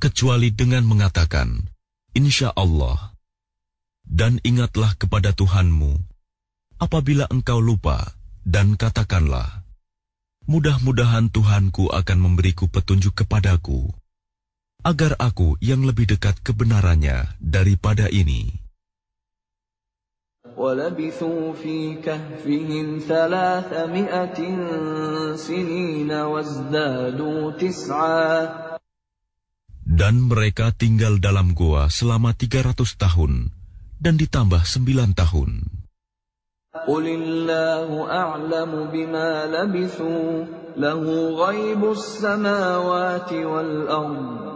kecuali dengan mengatakan, Insya Allah. Dan ingatlah kepada Tuhanmu, apabila engkau lupa, dan katakanlah, mudah-mudahan Tuhanku akan memberiku petunjuk kepadaku, agar aku yang lebih dekat kebenarannya daripada ini. وَلَبِثُوا فِي كَهْفِهِمْ 300 سِنِينَ وَازْدَادُوا تِسْعًا. Dan mereka tinggal dalam gua selama 300 tahun, dan ditambah 9 tahun. قُلِ اللَّهُ أَعْلَمُ بِمَا لَبِثُوا لَهُ غَيْبُ السَّمَاوَاتِ وَالْأَرْضِ